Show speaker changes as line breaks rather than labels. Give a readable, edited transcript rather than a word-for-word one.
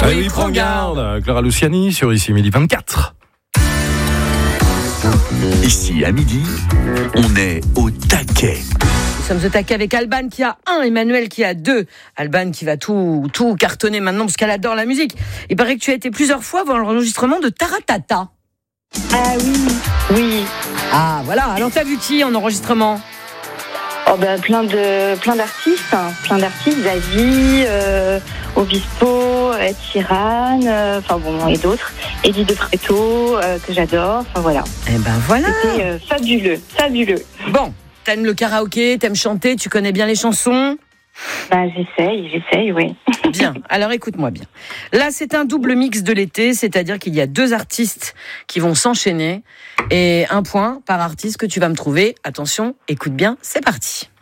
Oui, prends garde. Clara Luciani sur Ici Midi 24.
Ici à midi, on est au taquet.
Nous sommes au taquet avec Alban qui a 1, Emmanuel qui a 2. Alban qui va tout cartonner maintenant parce qu'elle adore la musique. Il paraît que tu as été plusieurs fois voir l'enregistrement de Taratata.
Ah oui.
Ah voilà, alors t'as vu qui en enregistrement ?
Oh ben plein d'artistes, Zazie, Obispo, Ed Sheeran, et d'autres, Eddie De Pretto, que j'adore, voilà.
Eh ben voilà.
C'était fabuleux.
Bon, t'aimes le karaoké, t'aimes chanter, tu connais bien les chansons ?
J'essaye, oui.
Bien, alors écoute-moi bien. Là, c'est un double mix de l'été, c'est-à-dire qu'il y a 2 artistes qui vont s'enchaîner et 1 point par artiste que tu vas me trouver. Attention, écoute bien, c'est parti.